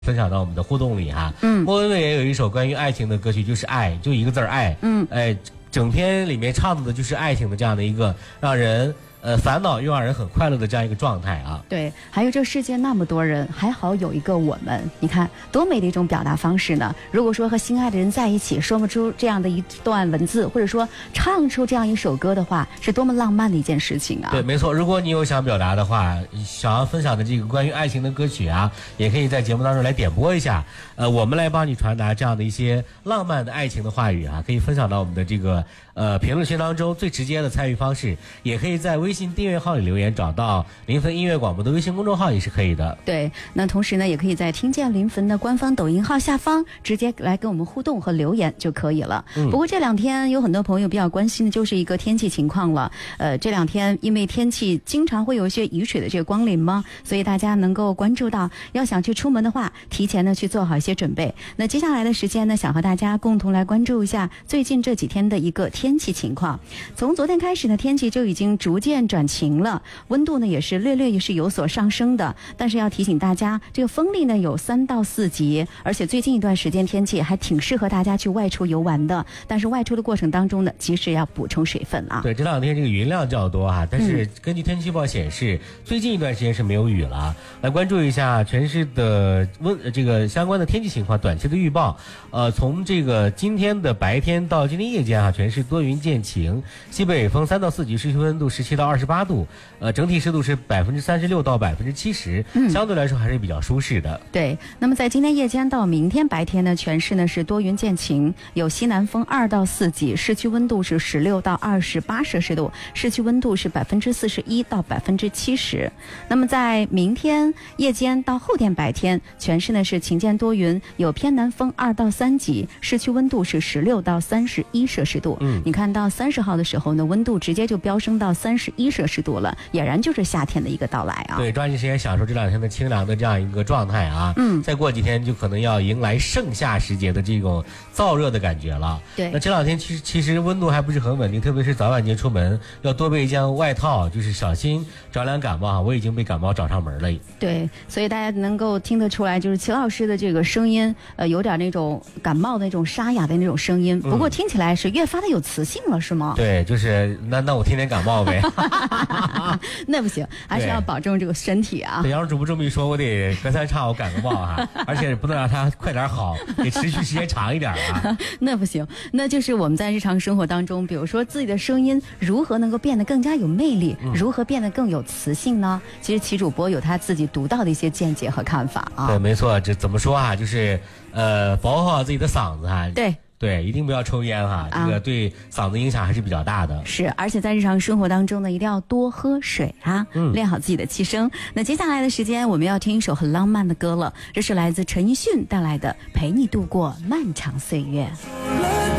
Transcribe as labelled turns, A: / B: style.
A: 分享到我们的互动里哈。莫文蔚也有一首关于爱情的歌曲，就是爱，就一个字儿爱。整篇里面唱的就是爱情的这样的一个让人烦恼又让人很快乐的这样一个状态啊。
B: 对，还有这世界那么多人，还好有一个我们，你看多美的一种表达方式呢。如果说和心爱的人在一起，说不出这样的一段文字，或者说唱出这样一首歌的话，是多么浪漫的一件事情啊。
A: 对，没错，如果你有想表达的话，想要分享的这个关于爱情的歌曲啊，也可以在节目当中来点播一下，我们来帮你传达这样的一些浪漫的爱情的话语啊，可以分享到我们的这个评论区当中。最直接的参与方式，也可以在微信订阅号里留言，找到临汾音乐广播的微信公众号也是可以的。
B: 对，那同时呢，也可以在听见临汾的官方抖音号下方直接来跟我们互动和留言就可以了。不过这两天有很多朋友比较关心的就是一个天气情况了。这两天因为天气经常会有一些雨水的这个光临嘛，所以大家能够关注到，要想去出门的话，提前呢去做好一些准备。那接下来的时间呢，想和大家共同来关注一下最近这几天的一个天气情况。从昨天开始呢，天气就已经逐渐转晴了，温度呢也是略略是有所上升的。但是要提醒大家，这个风力呢有3到4级，而且最近一段时间天气还挺适合大家去外出游玩的。但是外出的过程当中呢，及时要补充水分啊。
A: 对，这两天这个云量较多哈，但是根据天气预报显示，最近一段时间是没有雨了。来关注一下全市的这个相关的天气情况，短期的预报。从这个今天的白天到今天夜间啊，全市多云见晴，西北风3到4级，市区温度17到28度，整体湿度是36%到70%，相对来说还是比较舒适的。
B: 对，那么在今天夜间到明天白天呢，全市呢是多云见晴，有西南风2到4级，市区温度是16到28摄氏度，市区温度是41%到70%。那么在明天夜间到后天白天，全市呢是晴间多云，有偏南风2到3级，市区温度是16到31摄氏度。你看到30号的时候呢，温度直接就飙升到31摄氏度了，俨然就是夏天的一个到来啊。
A: 对，抓紧时间享受这两天的清凉的这样一个状态啊。再过几天就可能要迎来盛夏时节的这种燥热的感觉了。
B: 对，
A: 那这两天其实温度还不是很稳定，特别是早晚间出门要多备一件外套，就是小心着凉感冒啊。我已经被感冒找上门了。
B: 对，所以大家能够听得出来，就是齐老师的这个声音，有点那种感冒的那种沙哑的那种声音，不过听起来是越发的有磁性了，是吗？
A: 对，就是那我天天感冒呗。
B: 那不行，还是要保重这个身体啊。
A: 对，杨主播这么一说，我得隔3差我感个冒哈，而且不能让它快点好，得持续时间长一点啊。
B: 那不行，那就是我们在日常生活当中，比如说自己的声音如何能够变得更加有魅力，如何变得更有磁性呢？其实齐主播有他自己独到的一些见解和看法啊。
A: 对，没错，这怎么说啊？就是保护好自己的嗓子哈。对，一定不要抽烟哈，这个对嗓子影响还是比较大的。
B: 是，而且在日常生活当中呢，一定要多喝水啊，练好自己的气声。那接下来的时间，我们要听一首很浪漫的歌了，这是来自陈奕迅带来的《陪你度过漫长岁月》。